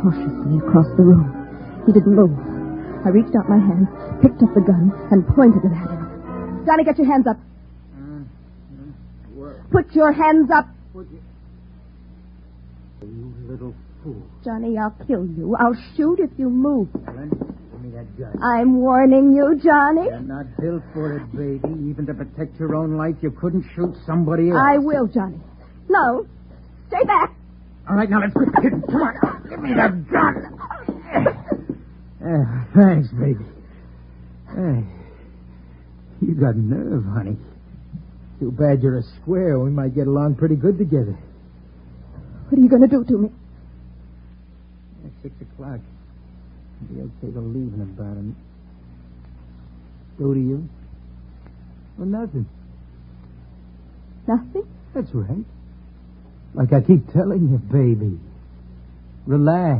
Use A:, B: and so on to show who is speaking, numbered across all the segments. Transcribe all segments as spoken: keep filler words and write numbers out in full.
A: cautiously across the room. He didn't move. I reached out my hand, picked up the gun, and pointed it at him. Johnny, get your hands up.
B: Uh, uh,
A: Put your hands up.
B: Put your... You little fool.
A: Johnny, I'll kill you. I'll shoot if you move.
B: Ellen, give me that gun.
A: I'm warning you, Johnny.
B: You're not built for it, baby. Even to protect your own life, you couldn't shoot somebody else.
A: I will, Johnny. No. Stay back.
B: All right, now let's quit kidding. Come on. Give me that gun. Uh, thanks, baby. Hey, you got nerve, honey. Too bad you're a square. We might get along pretty good together.
A: What are you going to do to me?
B: At six o'clock. I'll be okay to leave in about a... Do to you? Well, nothing.
A: Nothing?
B: That's right. Like I keep telling you, baby. Relax.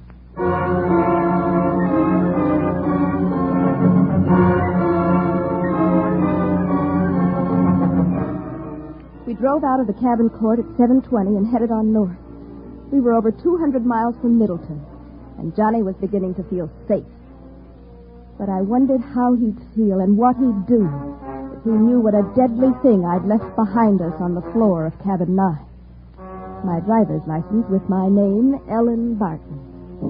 A: We drove out of the cabin court at seven twenty and headed on north. We were over two hundred miles from Middleton, and Johnny was beginning to feel safe. But I wondered how he'd feel and what he'd do if he knew what a deadly thing I'd left behind us on the floor of cabin nine. My driver's license with my name, Ellen Barton.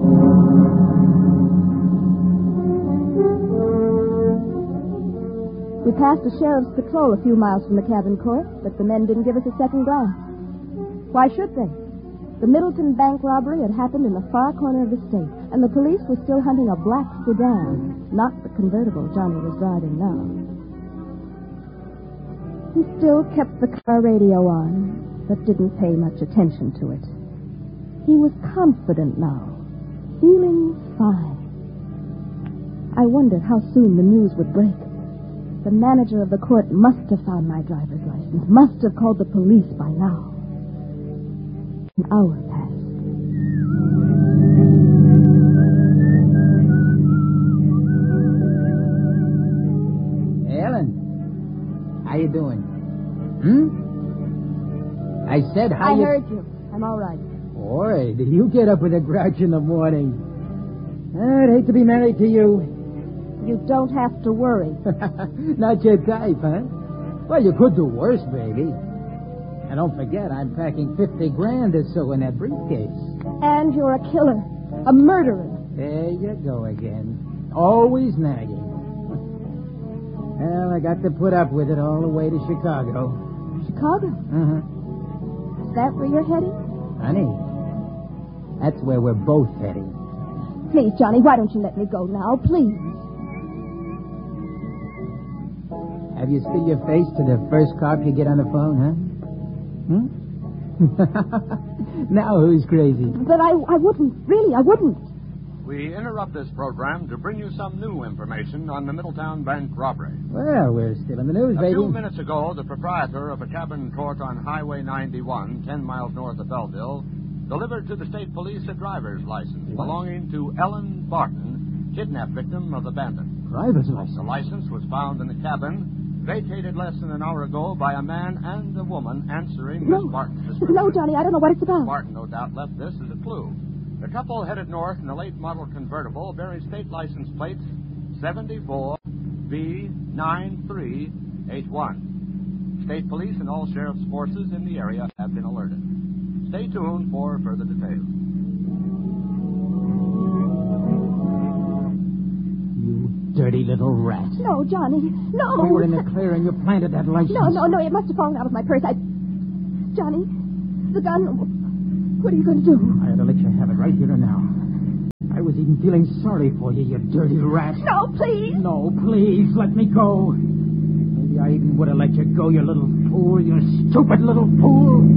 A: We passed a sheriff's patrol a few miles from the cabin court, but the men didn't give us a second glance. Why should they? The Middleton bank robbery had happened in the far corner of the state, and the police were still hunting a black sedan, not the convertible Johnny was driving now. He still kept the car radio on, but didn't pay much attention to it. He was confident now, feeling fine. I wondered how soon the news would break. The manager of the court must have found my driver's license, must have called the police by now. An hour passed.
B: Hey, Ellen. How you doing? Hmm? I said how
A: I
B: you...
A: I heard you. I'm all right.
B: Boy, did you get up with a grouch in the morning. I'd hate to be married to you.
A: You don't have to worry.
B: Not your type, huh? Well, you could do worse, baby. And don't forget, I'm packing fifty grand or so in that briefcase.
A: And you're a killer. A murderer.
B: There you go again. Always nagging. Well, I got to put up with it all the way to Chicago.
A: Chicago?
B: Uh-huh.
A: Is that where you're heading?
B: Honey, that's where we're both heading.
A: Please, Johnny, why don't you let me go now, please?
B: Have you still your face to the first cop you get on the phone, huh? Hmm? Now who's crazy?
A: But I, I wouldn't. Really, I wouldn't.
C: We interrupt this program to bring you some new information on the Middletown bank robbery.
B: Well, we're still in the news,
C: a
B: baby.
C: A few minutes ago, the proprietor of a cabin court on Highway ninety-one, ten miles north of Belleville, delivered to the state police a driver's license what? belonging to Ellen Barton, kidnapped victim of the bandit.
B: Driver's license?
C: The license was found in the cabin, vacated less than an hour ago by a man and a woman answering
A: no.
C: Miss Barton's description.
A: No, Johnny, I don't know what it's about.
C: Barton, no doubt, left this as a clue. The couple headed north in a late model convertible bearing state license plates seventy-four B nine three eight one. State police and all sheriff's forces in the area have been alerted. Stay tuned for further details.
B: Dirty little rat.
A: No, Johnny, no.
B: We were in the clearing. You planted that license.
A: No, no, no. It must have fallen out of my purse. I... Johnny, the gun... What are you going to do?
B: I ought to let you have it right here and now. I was even feeling sorry for you, you dirty rat.
A: No, please.
B: No, please, let me go. Maybe I even would have let you go, you little fool, you stupid little fool.